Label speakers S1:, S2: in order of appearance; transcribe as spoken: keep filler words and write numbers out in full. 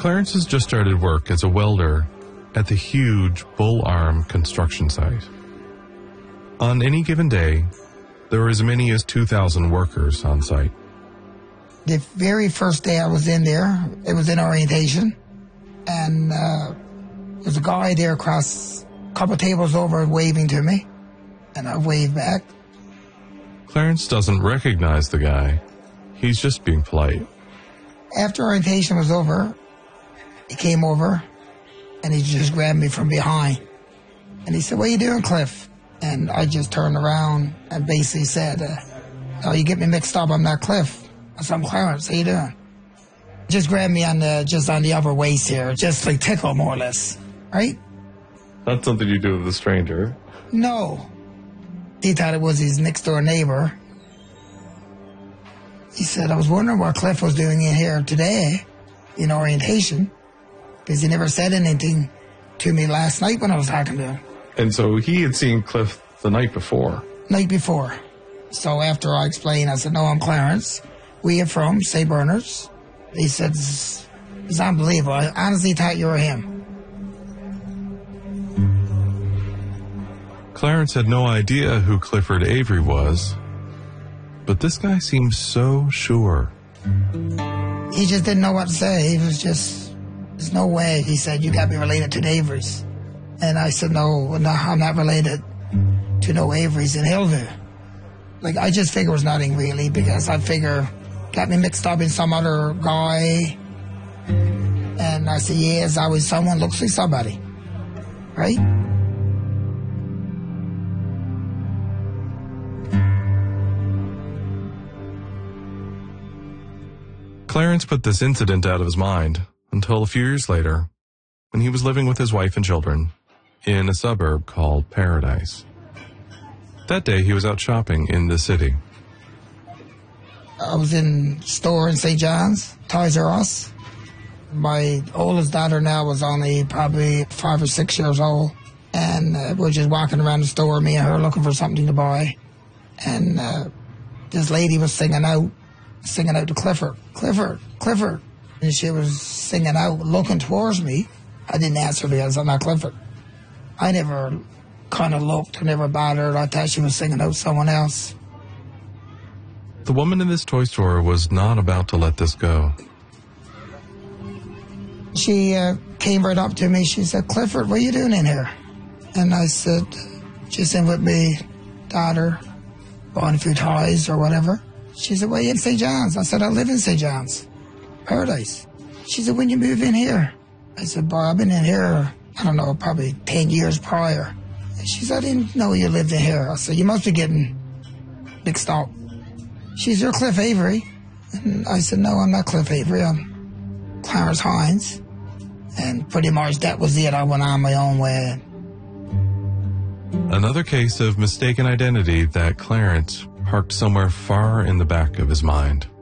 S1: Clarence has just started work as a welder at the huge Bull Arm construction site. On any given day, there are as many as two thousand workers on site.
S2: The very first day I was in there, it was in orientation, and uh, there was a guy there across a couple of tables over waving to me, and I waved back.
S1: Clarence doesn't recognize the guy. He's just being polite.
S2: After orientation was over, he came over, and he just grabbed me from behind. And he said, "What are you doing, Cliff?" And I just turned around and basically said, uh, "Oh, you get me mixed up, I'm not Cliff. I said, I'm Clarence, how you doing?" Just grabbed me on the, just on the upper waist here, just like tickle more or less, right?
S1: Not something you do with a stranger.
S2: No. He thought it was his next door neighbor. He said, "I was wondering what Cliff was doing in here today in orientation, because he never said anything to me last night when I was talking to him."
S1: And so he had seen Cliff the night before.
S2: Night before. So after I explained, I said, "No, I'm Clarence. We are from Saint Bernard's." He said, "It's, it's unbelievable. I honestly thought you were him."
S1: Clarence had no idea who Clifford Avery was, but this guy seemed so sure.
S2: He just didn't know what to say. He was just, "There's no way." He said, "You got to be related to the Averys." And I said, no, no, I'm not related to no Averys in Hillview. Like, I just figure it was nothing really, because I figure got me mixed up in some other guy. And I said, yeah, it's always someone looks like somebody. Right?
S1: Clarence put this incident out of his mind until a few years later, when he was living with his wife and children in a suburb called Paradise. That day, he was out shopping in the city.
S2: I was in a store in Saint John's, Toys R Us. My oldest daughter now was only probably five or six years old. And uh, we're just walking around the store, me and her, looking for something to buy. And uh, this lady was singing out, singing out to Clifford, Clifford, Clifford. And she was singing out, looking towards me. I didn't answer because I'm not Clifford. I never kind of looked, I never bothered. I thought she was singing out someone else.
S1: The woman in this toy store was not about to let this go.
S2: She uh, came right up to me. She said, "Clifford, what are you doing in here?" And I said, "Just in with me, daughter, buying a few toys or whatever." She said, "Well, you in Saint John's?" I said, "I live in Saint John's, Paradise." She said, "When you move in here?" I said, "Boy, I've been in here, I don't know, probably ten years prior." And she said, "I didn't know you lived in here." I said, "You must be getting mixed up." She said, "You're Cliff Avery." And I said, "No, I'm not Cliff Avery. I'm Clarence Hines." And pretty much that was it. I went on my own way.
S1: Another case of mistaken identity that Clarence parked somewhere far in the back of his mind.